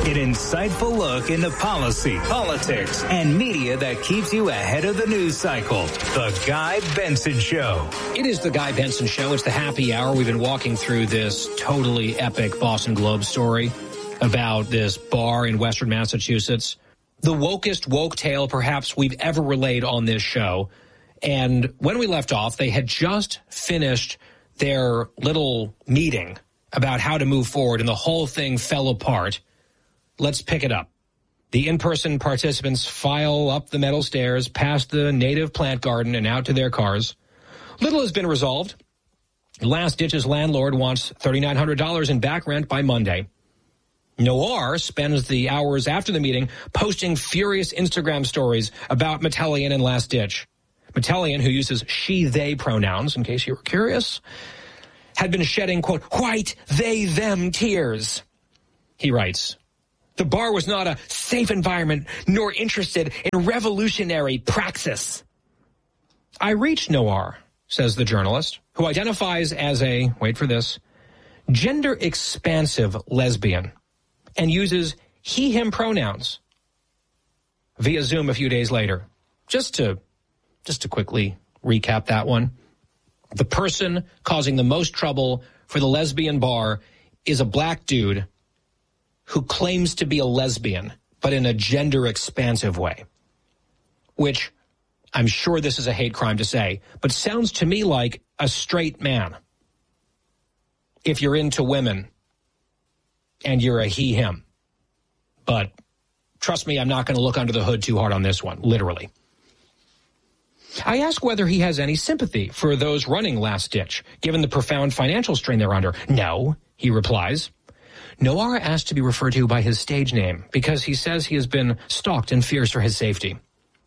An insightful look into policy, politics, and media that keeps you ahead of the news cycle. The Guy Benson Show. It is the Guy Benson Show. It's the happy hour. We've been walking through this totally epic Boston Globe story about this bar in Western Massachusetts. The wokest woke tale perhaps we've ever relayed on this show. And when we left off, they had just finished their little meeting about how to move forward, and the whole thing fell apart. Let's pick it up. The in-person participants file up the metal stairs, past the native plant garden, and out to their cars. Little has been resolved. Last Ditch's landlord wants $3,900 in back rent by Monday. Noir spends the hours after the meeting posting furious Instagram stories about Metalian and Last Ditch. Metalian, who uses she-they pronouns, in case you were curious, had been shedding, quote, white, they, them tears. He writes, the bar was not a safe environment nor interested in revolutionary praxis. I reached Noir, says the journalist, who identifies as a, wait for this, gender-expansive lesbian and uses he-him pronouns via Zoom a few days later. Just to quickly recap that one. The person causing the most trouble for the lesbian bar is a black dude who claims to be a lesbian, but in a gender-expansive way, which I'm sure this is a hate crime to say, but sounds to me like a straight man. If you're into women and you're a he-him. But trust me, I'm not going to look under the hood too hard on this one, literally. I ask whether he has any sympathy for those running Last Ditch, given the profound financial strain they're under. No, he replies. Noir asked to be referred to by his stage name because he says he has been stalked and fears for his safety.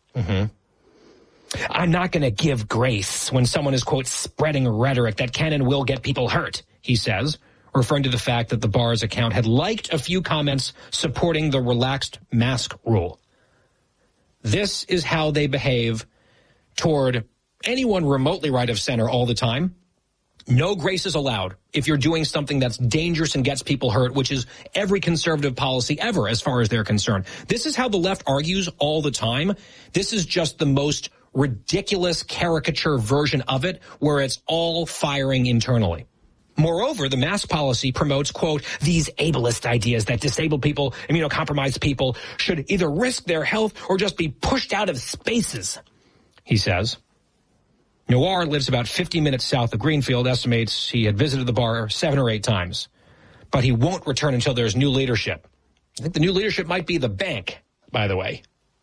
I'm not going to give grace when someone is, quote, spreading rhetoric that can and will get people hurt, he says, referring to the fact that the bar's account had liked a few comments supporting the relaxed mask rule. This is how they behave toward anyone remotely right of center all the time. No grace is allowed if you're doing something that's dangerous and gets people hurt, which is every conservative policy ever as far as they're concerned. This is how the left argues all the time. This is just the most ridiculous caricature version of it, where it's all firing internally. Moreover, the mask policy promotes, quote, these ableist ideas that disabled people, immunocompromised people should either risk their health or just be pushed out of spaces, he says. Noir lives about 50 minutes south of Greenfield, estimates he had visited the bar 7 or 8 times. But he won't return until there's new leadership. I think the new leadership might be the bank, by the way.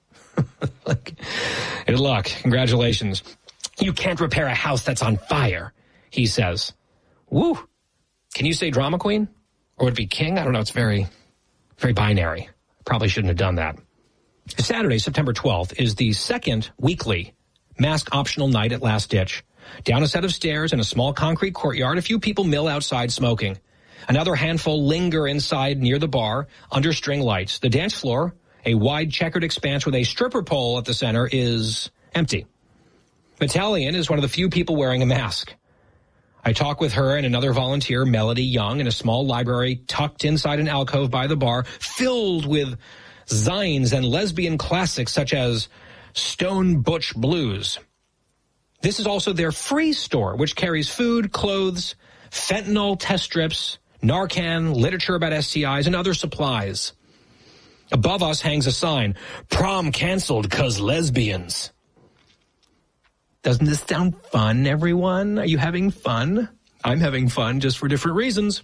Good luck. Congratulations. You can't repair a house that's on fire, he says. Woo. Can you say drama queen? Or would it be king? I don't know. It's very, very binary. Probably shouldn't have done that. Saturday, September 12th, is the second weekly mask optional night at Last Ditch. Down a set of stairs in a small concrete courtyard, a few people mill outside smoking. Another handful linger inside near the bar under string lights. The dance floor, a wide checkered expanse with a stripper pole at the center, is empty. Metalian is one of the few people wearing a mask. I talk with her and another volunteer, Melody Young, in a small library tucked inside an alcove by the bar, filled with zines and lesbian classics such as Stone Butch Blues. This is also their free store, which carries food, clothes, fentanyl test strips, Narcan, literature about STIs, and other supplies. Above us hangs a sign, prom canceled 'cause lesbians. Doesn't this sound fun, everyone? Are you having fun? I'm having fun, just for different reasons.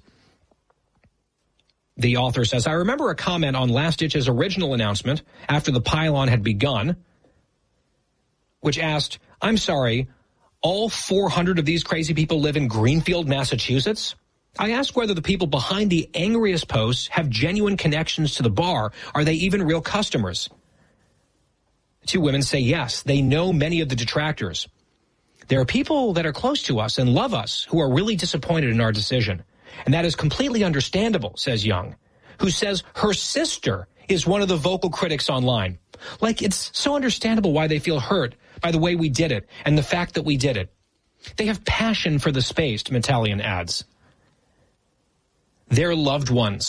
The author says, I remember a comment on Last Ditch's original announcement after the pylon had begun, which asked, I'm sorry, all 400 of these crazy people live in Greenfield, Massachusetts? I asked whether the people behind the angriest posts have genuine connections to the bar. Are they even real customers? 2 women say yes. They know many of the detractors. There are people that are close to us and love us who are really disappointed in our decision. And that is completely understandable, says Young, who says her sister is one of the vocal critics online. Like, it's so understandable why they feel hurt by the way we did it and the fact that we did it. They have passion for the space, Metalian adds. Their loved ones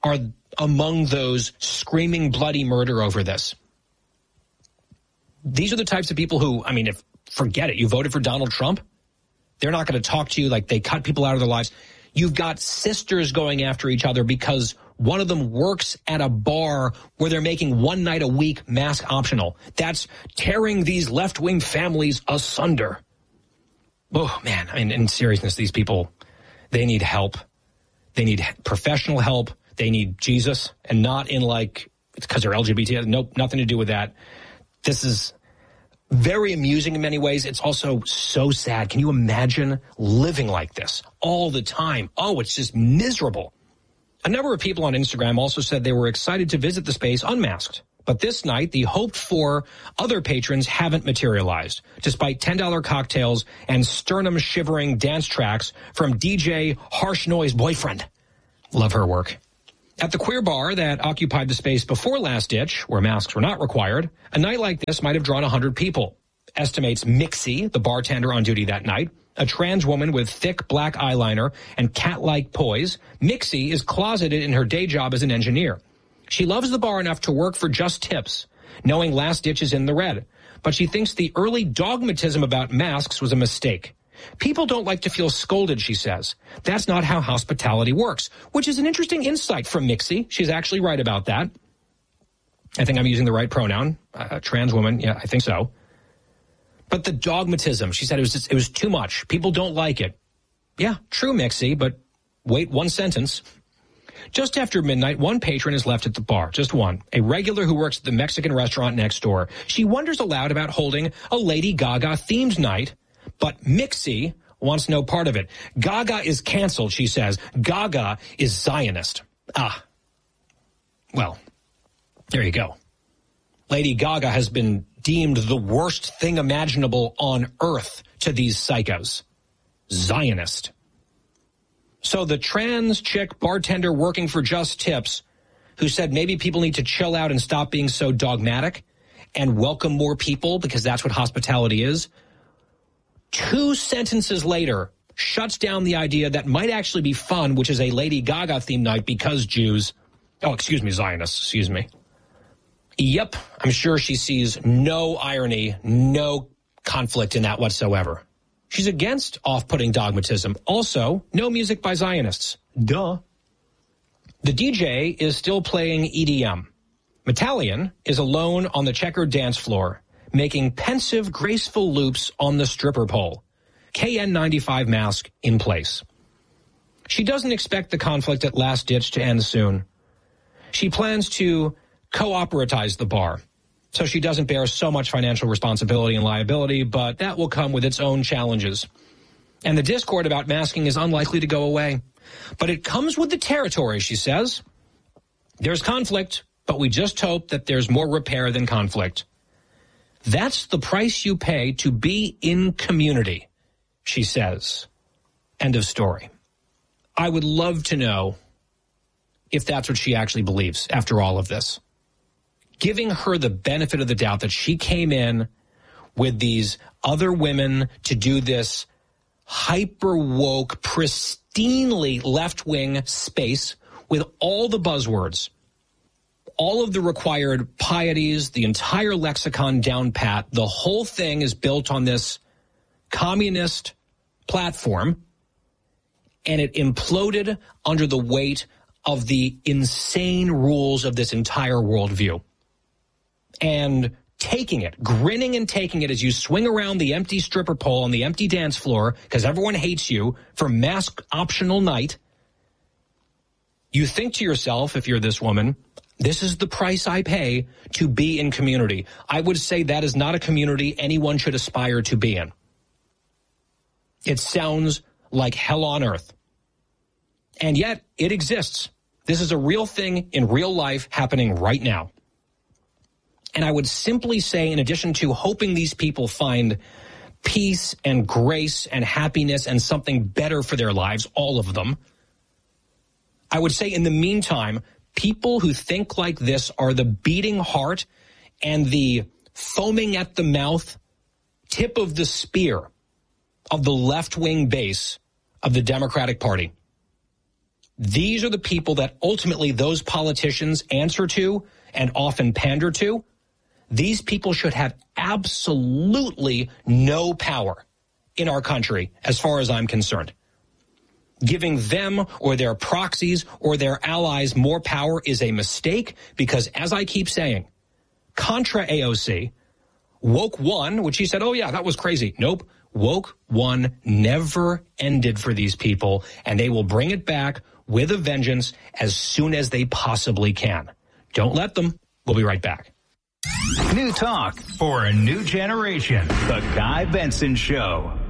are among those screaming bloody murder over this. These are the types of people who, I mean, forget it. You voted for Donald Trump. They're not going to talk to you like they cut people out of their lives. You've got sisters going after each other because one of them works at a bar where they're making one night a week mask optional. That's tearing these left-wing families asunder. Oh, man. I mean, in seriousness, these people, they need help. They need professional help. They need Jesus, and not in like, it's because they're LGBT. Nope, nothing to do with that. This is very amusing in many ways. It's also so sad. Can you imagine living like this all the time? Oh, it's just miserable. A number of people on Instagram also said they were excited to visit the space unmasked. But this night, the hoped-for other patrons haven't materialized, despite $10 cocktails and sternum-shivering dance tracks from DJ Harsh Noise Boyfriend. Love her work. At the queer bar that occupied the space before Last Ditch, where masks were not required, a night like this might have drawn 100 people. Estimates Mixie, the bartender on duty that night, a trans woman with thick black eyeliner and cat-like poise. Mixie is closeted in her day job as an engineer. She loves the bar enough to work for just tips, knowing Last Ditch is in the red. But she thinks the early dogmatism about masks was a mistake. People don't like to feel scolded, she says. That's not how hospitality works, which is an interesting insight from Mixie. She's actually right about that. I think I'm using the right pronoun. Trans woman, yeah, I think so. But the dogmatism, she said it was too much. People don't like it. Yeah, true, Mixie, but wait one sentence. Just after midnight, one patron is left at the bar, just one, a regular who works at the Mexican restaurant next door. She wonders aloud about holding a Lady Gaga-themed night, but Mixie wants no part of it. Gaga is canceled, she says. Gaga is Zionist. Ah. Well, there you go. Lady Gaga has been deemed the worst thing imaginable on earth to these psychos. Zionist. So the trans chick bartender working for Just Tips, who said maybe people need to chill out and stop being so dogmatic and welcome more people because that's what hospitality is, 2 sentences later shuts down the idea that might actually be fun, which is a Lady Gaga themed night because Jews. Oh, excuse me, Zionists, excuse me. Yep, I'm sure she sees no irony, no conflict in that whatsoever. She's against off-putting dogmatism. Also, no music by Zionists. Duh. The DJ is still playing EDM. Metallion is alone on the checkered dance floor, making pensive, graceful loops on the stripper pole. KN95 mask in place. She doesn't expect the conflict at Last Ditch to end soon. She plans to co-operatize the bar, so she doesn't bear so much financial responsibility and liability, but that will come with its own challenges. And the discord about masking is unlikely to go away. But it comes with the territory, she says. There's conflict, but we just hope that there's more repair than conflict. That's the price you pay to be in community, she says. End of story. I would love to know if that's what she actually believes after all of this. Giving her the benefit of the doubt that she came in with these other women to do this hyper-woke, pristinely left-wing space with all the buzzwords, all of the required pieties, the entire lexicon down pat. The whole thing is built on this communist platform, and it imploded under the weight of the insane rules of this entire worldview. And taking it, grinning and taking it as you swing around the empty stripper pole on the empty dance floor because everyone hates you for mask optional night. You think to yourself, if you're this woman, this is the price I pay to be in community. I would say that is not a community anyone should aspire to be in. It sounds like hell on earth. And yet it exists. This is a real thing in real life happening right now. And I would simply say, in addition to hoping these people find peace and grace and happiness and something better for their lives, all of them, I would say in the meantime, people who think like this are the beating heart and the foaming at the mouth tip of the spear of the left-wing base of the Democratic Party. These are the people that ultimately those politicians answer to and often pander to. These people should have absolutely no power in our country, as far as I'm concerned. Giving them or their proxies or their allies more power is a mistake because, as I keep saying, contra AOC, woke one, which he said, oh, yeah, that was crazy. Nope. Woke one never ended for these people, and they will bring it back with a vengeance as soon as they possibly can. Don't let them. We'll be right back. New talk for a new generation. The Guy Benson Show.